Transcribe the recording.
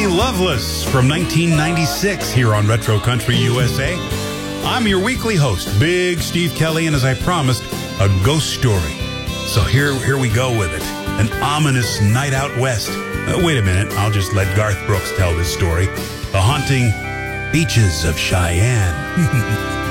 Johnny Loveless from 1996 here on Retro Country USA. I'm your weekly host, Big Steve Kelly, and as I promised, a ghost story. So here we go with it. An ominous night out west. Wait a minute, I'll just let Garth Brooks tell this story. The haunting beaches of Cheyenne.